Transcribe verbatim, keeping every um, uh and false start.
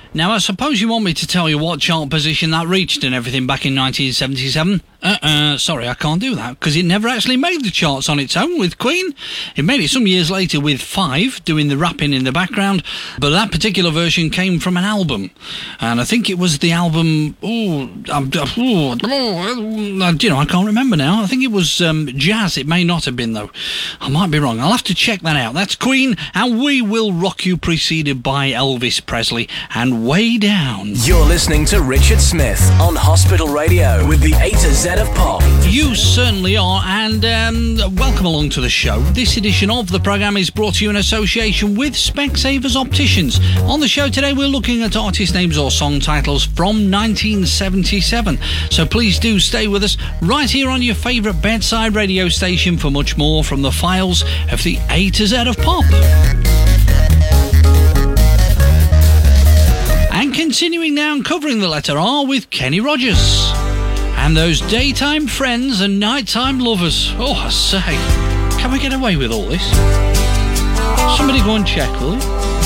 Now, I suppose you want me to tell you what chart position that reached and everything back in nineteen seventy-seven? Uh-uh, sorry, I can't do that, because it never actually made the charts on its own with Queen. It made it some years later with Five, doing the rapping in the background, but that particular version came from an album. And I think it was the album... Oh, oh, oh, you know, I can't remember now. I think it was um, Jazz. It may not have been, though. I might be wrong. I'll have to check that out. That's Queen, and We Will Rock You, preceded by Elvis Presley and Way Down. You're listening to Richard Smith on Hospital Radio with the A to Z of pop. You certainly are, and um, welcome along to the show. This edition of the programme is brought to you in association with Specsavers Opticians. On the show today, we're looking at artist names or song titles from nineteen seventy-seven. So please do stay with us right here on your favourite bedside radio station for much more from the files of the A to Z of pop. And continuing now and covering the letter R with Kenny Rogers. And those daytime friends and nighttime lovers. Oh, I say, can we get away with all this? Somebody go and check, will you?